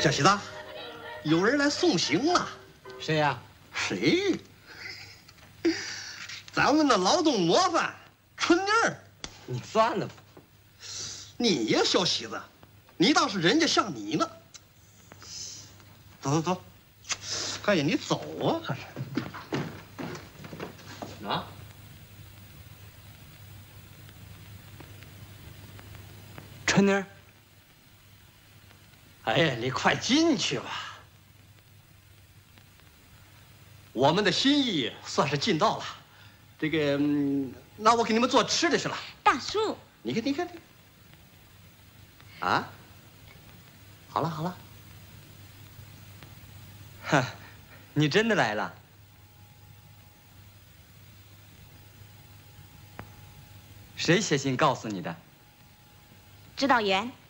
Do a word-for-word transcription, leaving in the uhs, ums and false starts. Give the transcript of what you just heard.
小喜子，有人来送行了。 谁呀？ 谁？咱们的劳动模范春妮儿。 你算了吧。 你呀，小喜子，你当是人家像你呢？走走走，看见你走啊，还是？ 啊？春妮儿。 哎呀，你快进去吧。我们的心意算是尽到了。这个，嗯，那我给你们做吃的去了。 大叔， 你看，你看，你看。啊？好了，好了。 哈，你真的来了？谁写信告诉你的？ 指导员。